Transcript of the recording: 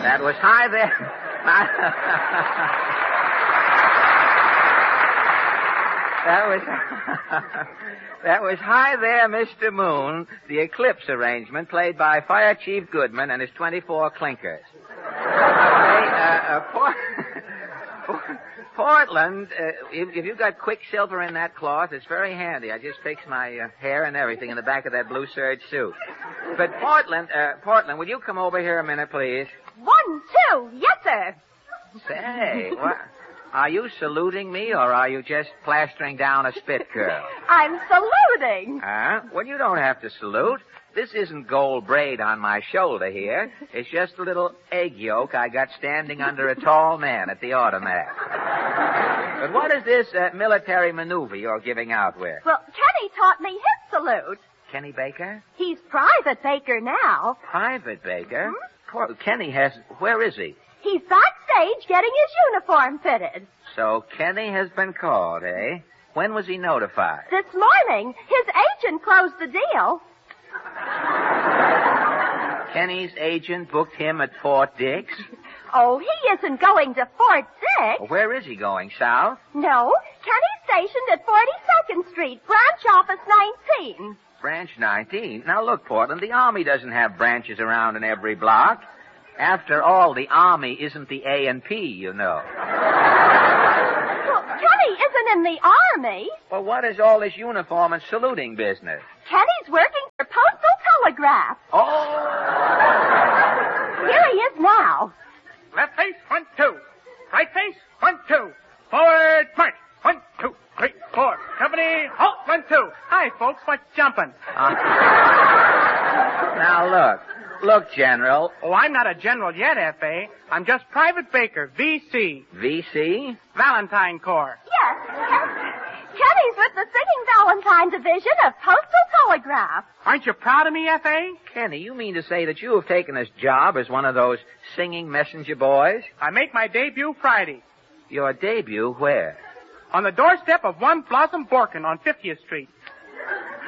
That was hi there. That was Hi There, Mr. Moon, the Eclipse arrangement played by Fire Chief Goodman and his 24 clinkers. Portland, if you've got Quicksilver in that cloth, it's very handy. I just fixed my hair and everything in the back of that blue serge suit. But Portland, will you come over here a minute, please? 1, 2, yes, sir. Say, what? Are you saluting me, or are you just plastering down a spit curl? I'm saluting. Well, you don't have to salute. This isn't gold braid on my shoulder here. It's just a little egg yolk I got standing under a tall man at the automat. But what is this military maneuver you're giving out with? Well, Kenny taught me his salute. Kenny Baker? He's Private Baker now. Private Baker? Poor Kenny has... Where is he? He's backstage getting his uniform fitted. So Kenny has been called, eh? When was he notified? This morning. His agent closed the deal. Kenny's agent booked him at Fort Dix? Oh, he isn't going to Fort Dix. Well, where is he going, south? No, Kenny's stationed at 42nd Street, branch office 19. Branch 19? Now, look, Portland, the Army doesn't have branches around in every block. After all, the Army isn't the A&P, you know. Well, Kenny isn't in the Army. Well, what is all this uniform and saluting business? Kenny's working for Postal Telegraph. Oh! Here he is now. Left face, 1, 2. Right face, 1, 2. Forward, march. 1, 2, 3, 4. Company, halt, 1, 2. Hi, folks, what's jumping? Now, look. Look, General. Oh, I'm not a general yet, F.A. I'm just Private Baker, V.C. V.C.? Valentine Corps. Yes. Kenny's with the Singing Valentine Division of Postal Telegraph. Aren't you proud of me, F.A.? Kenny, you mean to say that you have taken this job as one of those singing messenger boys? I make my debut Friday. Your debut where? On the doorstep of One Blossom Borkin on 50th Street.